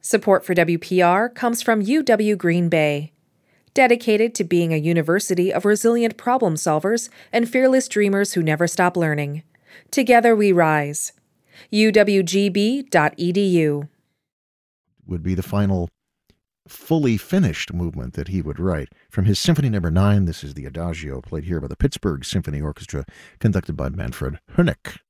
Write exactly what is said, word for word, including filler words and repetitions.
Support for W P R comes from U W Green Bay, dedicated to being a university of resilient problem solvers and fearless dreamers who never stop learning. Together we rise. U W G B dot E D U would be the final fully finished movement that he would write. From his Symphony Number nine, this is the Adagio, played here by the Pittsburgh Symphony Orchestra, conducted by Manfred Honeck.